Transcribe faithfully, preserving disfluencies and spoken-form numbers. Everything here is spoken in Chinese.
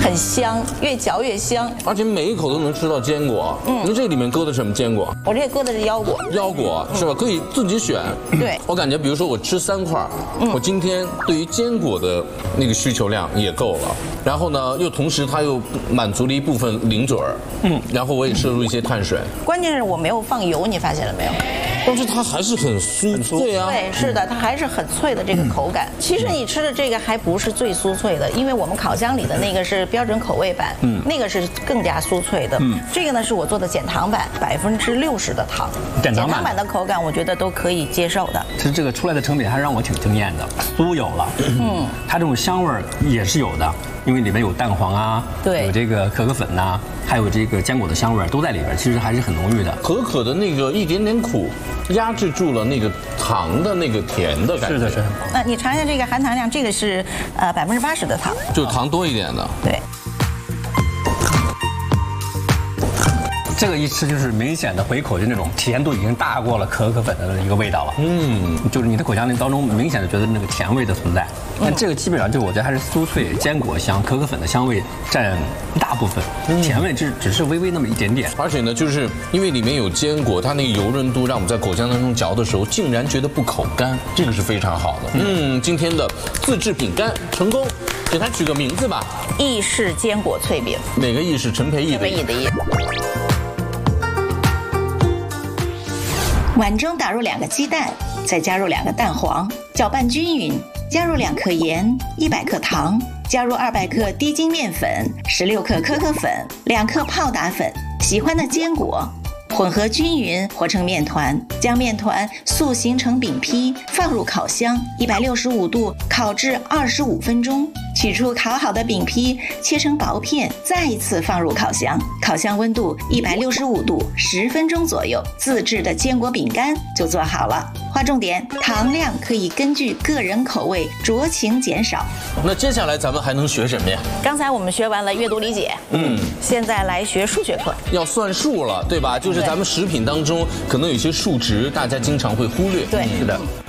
很香，越嚼越香。 而且每一口都能吃到坚果。嗯，您这里面搁的什么坚果？ 我这搁的是腰果。 腰果是吧？可以自己选。 对， 我感觉，比如说我吃三块，我今天对于坚果的那个需求量也够了。然后呢，又同时它又满足了一部分零嘴儿。嗯，然后我也摄入一些碳水。 关键是我没有放油，你发现了没有？ 但是它还是很酥脆啊。 对，是的，它还是很脆的这个口感。其实你吃的这个还不是最酥脆的，因为我们烤箱里的那个是标准口味版，嗯，那个是更加酥脆的。嗯，这个呢是我做的减糖版，百分之六十的糖。 减糖版减糖版的口感，我觉得都可以接受的。 其实这个出来的成品还让我挺惊艳的，酥有了，嗯，它这种香味儿也是有的。因为里面有蛋黄啊， 对， 有这个可可粉呐、啊，还有这个坚果的香味都在里边，其实还是很浓郁的。 可可的那个一点点苦，压制住了那个糖的那个甜的感觉。 是的，是的。 那你尝一下这个含糖量，这个是呃百分之八十的糖， 就糖多一点的。 对。 这个一吃就是明显的回口，就那种甜度已经大过了可可粉的一个味道了。嗯，就是你的口腔里当中明显的觉得那个甜味的存在。但这个基本上就我觉得还是酥脆、坚果香、可可粉的香味占大部分，甜味只只是微微那么一点点。 而且呢，就是因为里面有坚果，它那个油润度让我们在口腔当中嚼的时候，竟然觉得不口干，这个是非常好的。嗯，今天的自制饼干成功，给它取个名字吧。 意式坚果脆饼。 哪个意是陈培义的？ 陈培义的义。碗中打入两个鸡蛋，再加入两个蛋黄，搅拌均匀。加入两克盐，一百克糖，加入二百克低筋面粉，十六克可可粉，两克泡打粉，喜欢的坚果。混合均匀，和成面团，将面团塑形成饼坯，放入烤箱，一百六十五度烤至二十五分钟。取出烤好的饼坯，切成薄片，再一次放入烤箱，烤箱温度一百六十五度，十分钟左右，自制的坚果饼干就做好了。划重点，糖量可以根据个人口味酌情减少。 那接下来咱们还能学什么呀？ 刚才我们学完了阅读理解，嗯，现在来学数学课， 要算数了，对吧？就是咱们食品当中可能有些数值，大家经常会忽略。 对， 是的。